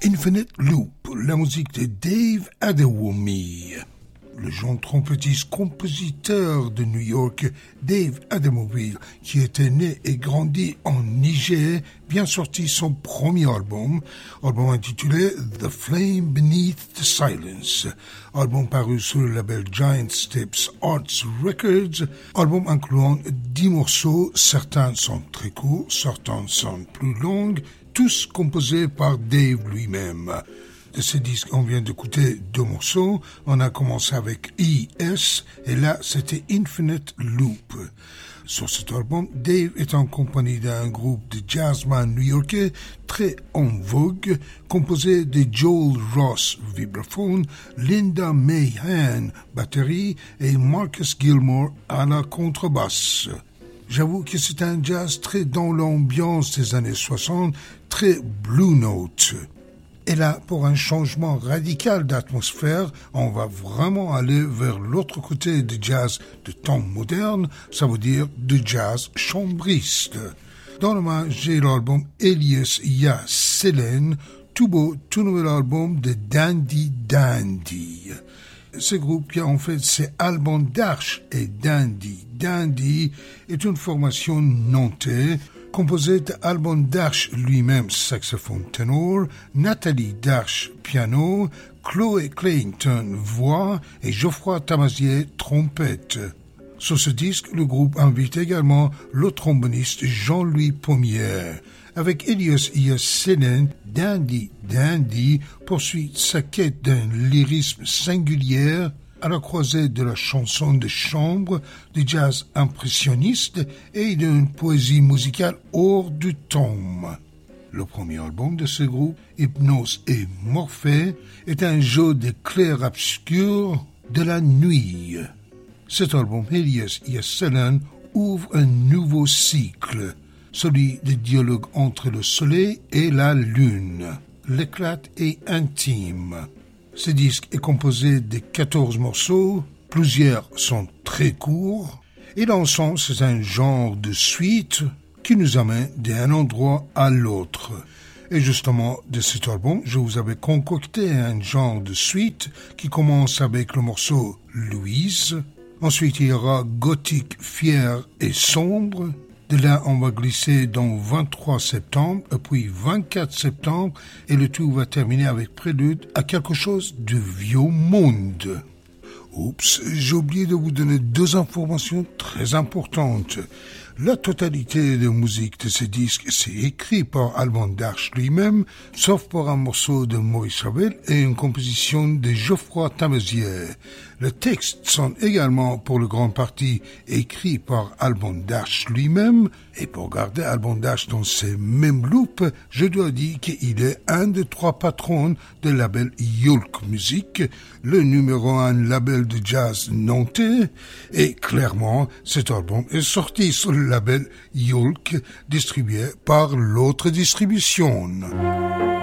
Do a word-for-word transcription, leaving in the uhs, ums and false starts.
Infinite Loop, la musique de Dave Adewumi. Le jeune trompettiste-compositeur de New York, Dave Adewumi, qui était né et grandi en Niger, bien sorti son premier album, album intitulé The Flame Beneath the Silence, album paru sur le label Giant Steps Arts Records, album incluant dix morceaux, certains sont très courts, certains sont plus longs, tous composés par Dave lui-même. De ce disque, on vient d'écouter deux morceaux. On a commencé avec E S et là, c'était Infinite Loop. Sur cet album, Dave est en compagnie d'un groupe de jazzman new-yorkais très en vogue, composé de Joel Ross, vibraphone, Linda Mahan, batterie et Marcus Gilmore à la contrebasse. J'avoue que c'est un jazz très dans l'ambiance des années soixante, très Blue Note. Et là, pour un changement radical d'atmosphère, on va vraiment aller vers l'autre côté du jazz de temps moderne, ça veut dire du jazz chambriste. Dans le main, j'ai l'album Elias Ya Selene, tout beau, tout nouvel album de Dandy Dandy. Ce groupe qui en fait c'est Alban Darche et Dandy. Dandy est une formation nantaise composé d'Alban Darche lui-même saxophone ténor, Nathalie Darche piano, Chloé Clayton voix et Geoffroy Tamazier trompette. Sur ce disque, le groupe invite également le tromboniste Jean-Louis Pommier. Avec Elias Ya Selene, Dandy Dandy poursuit sa quête d'un lyrisme singulier à la croisée de la chanson de chambre, du jazz impressionniste et d'une poésie musicale hors du temps. Le premier album de ce groupe, Hypnose et Morphée, est un jeu de clair-obscur de la nuit. Cet album, Elias Ya Selene, ouvre un nouveau cycle, celui des dialogues entre le soleil et la lune. L'éclat est intime. Ce disque est composé de quatorze morceaux, plusieurs sont très courts, et l'ensemble c'est un genre de suite qui nous amène d'un endroit à l'autre. Et justement, de cet album, je vous avais concocté un genre de suite qui commence avec le morceau Louise, ensuite il y aura Gothique, fier et sombre. De là, on va glisser dans vingt-trois septembre, et puis vingt-quatre septembre, et le tout va terminer avec prélude à quelque chose de vieux monde. Oups, j'ai oublié de vous donner deux informations très importantes. La totalité de musique de ce disque, c'est écrit par Alban Darche lui-même, sauf pour un morceau de Maurice Ravel et une composition de Geoffroy Tamazier. Les textes sont également pour le grand partie écrits par Alban Darche lui-même, et pour garder Alban Darche dans ces mêmes loupes, je dois dire qu'il est un des trois patrons du label Yulk Music, le numéro un label de jazz nantais, et clairement, cet album est sorti sur le label Yulk, distribué par l'autre distribution.